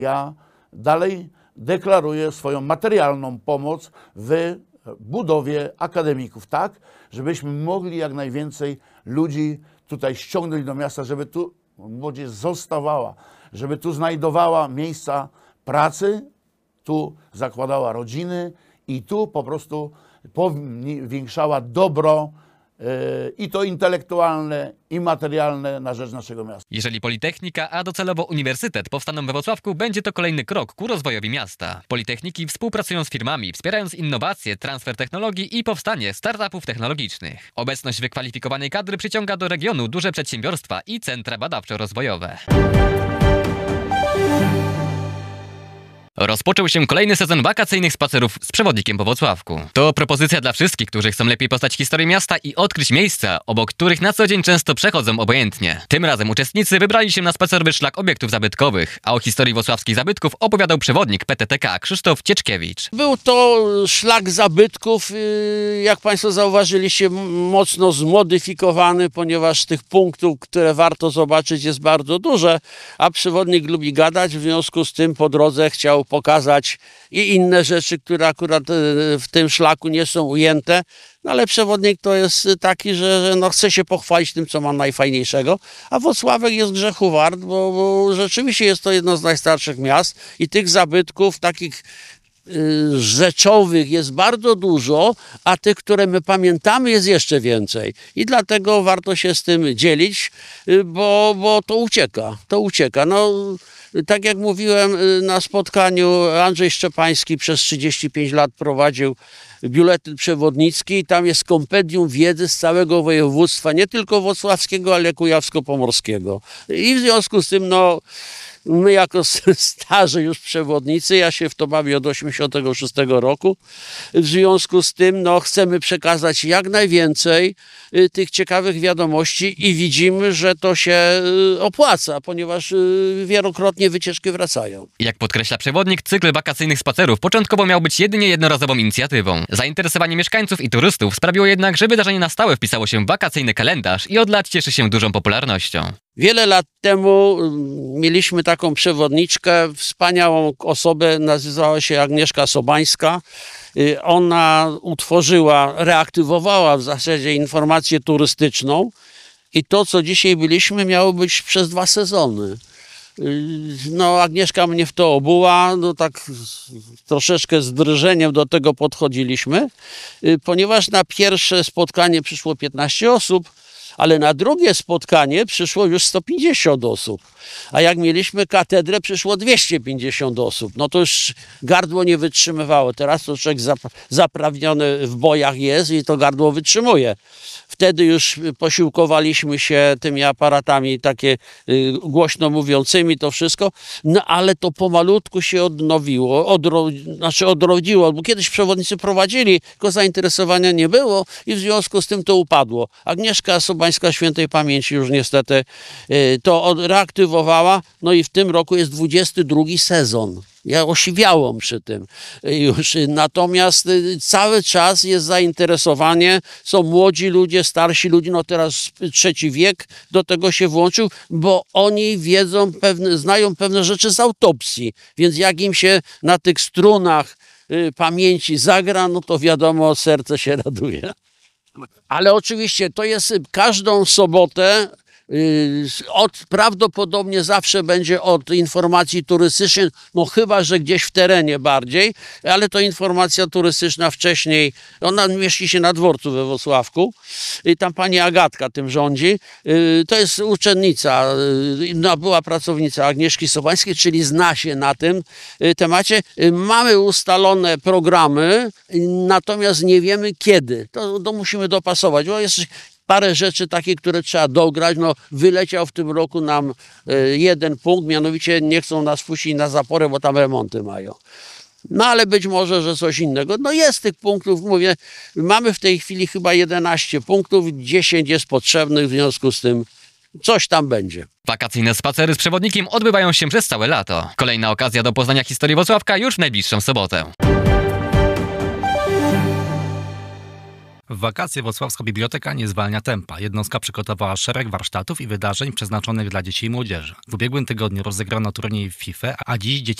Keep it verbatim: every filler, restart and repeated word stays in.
Ja dalej deklaruję swoją materialną pomoc w budowie akademików, tak, żebyśmy mogli jak najwięcej ludzi tutaj ściągnąć do miasta, żeby tu młodzież zostawała, żeby tu znajdowała miejsca pracy, tu zakładała rodziny i tu po prostu powiększała dobro yy, i to intelektualne, i materialne na rzecz naszego miasta. Jeżeli Politechnika, a docelowo Uniwersytet powstaną we Włocławku, będzie to kolejny krok ku rozwojowi miasta. Politechniki współpracują z firmami, wspierając innowacje, transfer technologii i powstanie startupów technologicznych. Obecność wykwalifikowanej kadry przyciąga do regionu duże przedsiębiorstwa i centra badawczo-rozwojowe. Rozpoczął się kolejny sezon wakacyjnych spacerów z przewodnikiem po Włocławku. To propozycja dla wszystkich, którzy chcą lepiej poznać historię miasta i odkryć miejsca, obok których na co dzień często przechodzą obojętnie. Tym razem uczestnicy wybrali się na spacerowy szlak obiektów zabytkowych, a o historii włocławskich zabytków opowiadał przewodnik P T T K Krzysztof Cieczkiewicz. Był to szlak zabytków, jak Państwo zauważyliście, mocno zmodyfikowany, ponieważ tych punktów, które warto zobaczyć, jest bardzo dużo, a przewodnik lubi gadać, w związku z tym po drodze chciał pokazać i inne rzeczy, które akurat w tym szlaku nie są ujęte, no ale przewodnik to jest taki, że no chce się pochwalić tym, co ma najfajniejszego, a Włocławek jest grzechu wart, bo, bo rzeczywiście jest to jedno z najstarszych miast i tych zabytków takich y, rzeczowych jest bardzo dużo, a tych, które my pamiętamy, jest jeszcze więcej i dlatego warto się z tym dzielić, y, bo, bo to ucieka, to ucieka. No, tak jak mówiłem na spotkaniu, Andrzej Szczepański przez trzydzieści pięć lat prowadził biuletyn przewodnicki i tam jest kompendium wiedzy z całego województwa, nie tylko włocławskiego, ale kujawsko-pomorskiego. I w związku z tym, no, my jako starzy już przewodnicy, ja się w to bawię od osiemdziesiątego szóstego roku, w związku z tym no, chcemy przekazać jak najwięcej y, tych ciekawych wiadomości i widzimy, że to się y, opłaca, ponieważ y, wielokrotnie wycieczki wracają. Jak podkreśla przewodnik, cykl wakacyjnych spacerów początkowo miał być jedynie jednorazową inicjatywą. Zainteresowanie mieszkańców i turystów sprawiło jednak, że wydarzenie na stałe wpisało się w wakacyjny kalendarz i od lat cieszy się dużą popularnością. Wiele lat temu mieliśmy taką przewodniczkę, wspaniałą osobę, nazywała się Agnieszka Sobańska. Ona utworzyła, reaktywowała w zasadzie informację turystyczną i to, co dzisiaj byliśmy, miało być przez dwa sezony. No, Agnieszka mnie w to obuła, no tak troszeczkę z drżeniem do tego podchodziliśmy, ponieważ na pierwsze spotkanie przyszło piętnaście osób, ale na drugie spotkanie przyszło już sto pięćdziesiąt osób, a jak mieliśmy katedrę, przyszło dwieście pięćdziesiąt osób. No to już gardło nie wytrzymywało. Teraz to człowiek zaprawniony w bojach jest i to gardło wytrzymuje. Wtedy już posiłkowaliśmy się tymi aparatami takie y, głośno mówiącymi, to wszystko, no ale to pomalutku się odnowiło, odro, znaczy odrodziło, bo kiedyś przewodnicy prowadzili, tylko zainteresowania nie było i w związku z tym to upadło. Agnieszka Sobańska świętej pamięci już niestety y, to odreaktywowała, no i w tym roku jest dwudziesty drugi sezon. Ja osiwiałam przy tym już, natomiast cały czas jest zainteresowanie, są młodzi ludzie, starsi ludzie, no teraz trzeci wiek do tego się włączył, bo oni wiedzą, pewne, znają pewne rzeczy z autopsji, więc jak im się na tych strunach y, pamięci zagra, no to wiadomo, serce się raduje. Ale oczywiście to jest każdą sobotę, Od, prawdopodobnie zawsze będzie od informacji turystycznej, no chyba, że gdzieś w terenie bardziej, ale to informacja turystyczna wcześniej, ona mieści się na dworcu we Włocławku i tam pani Agatka tym rządzi, to jest uczennica, no, była pracownica Agnieszki Sobańskiej, czyli zna się na tym temacie. Mamy ustalone programy, natomiast nie wiemy kiedy, to, to musimy dopasować, bo jest parę rzeczy takich, które trzeba dograć. No, wyleciał w tym roku nam y, jeden punkt, mianowicie nie chcą nas puścić na zaporę, bo tam remonty mają. No ale być może, że coś innego. No jest tych punktów, mówię, mamy w tej chwili chyba jedenaście punktów, dziesięć jest potrzebnych, w związku z tym coś tam będzie. Wakacyjne spacery z przewodnikiem odbywają się przez całe lato. Kolejna okazja do poznania historii Włocławka już w najbliższą sobotę. W wakacje Włocławska Biblioteka nie zwalnia tempa. Jednostka przygotowała szereg warsztatów i wydarzeń przeznaczonych dla dzieci i młodzieży. W ubiegłym tygodniu rozegrano turniej w FIFA, a dziś dzieci